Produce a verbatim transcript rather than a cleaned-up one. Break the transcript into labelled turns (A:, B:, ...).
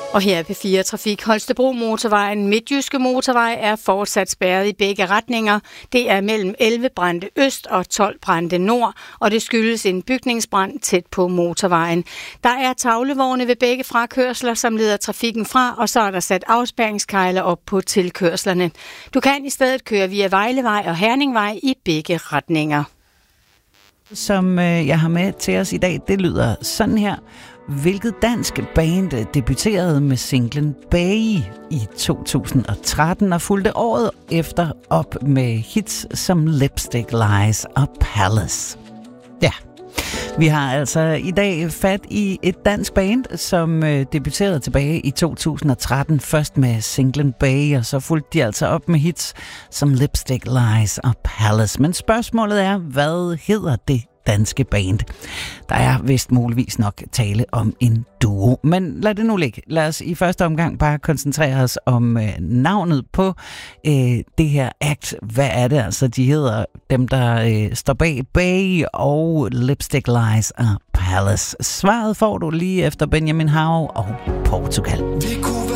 A: Og her på fire Trafik Holstebro Motorvejen, Midtjyske Motorvej, er fortsat spærret i begge retninger. Det er mellem elleve brændte øst og tolv brændte nord, og det skyldes en bygningsbrand tæt på motorvejen. Der er tavlevogne ved begge frakørsler, som leder trafikken fra, og så er der sat afspærringskejler op på tilkørslerne. Du kan i stedet køre via Vejlevej og Herningvej i begge retninger.
B: Som øh, jeg har med til os i dag, det lyder sådan her. Hvilket dansk band debuterede med singlen Bay i to tusind og tretten og fulgte året efter op med hits som Lipstick Lies og Palace? Ja, vi har altså i dag fat i et dansk band, som øh, debuterede tilbage i to tusind og tretten, først med singlen Bay, og så fulgte de altså op med hits som Lipstick Lies og Palace. Men spørgsmålet er, hvad hedder det danske band? Der er vist muligvis nok tale om en duo, men lad det nu ligge. Lad os i første omgang bare koncentrere os om øh, navnet på øh, det her act. Hvad er det altså, de hedder, dem der øh, står bag Bay og Lipstick Lies og Palace? Svaret får du lige efter Benjamin Hav og Portugal.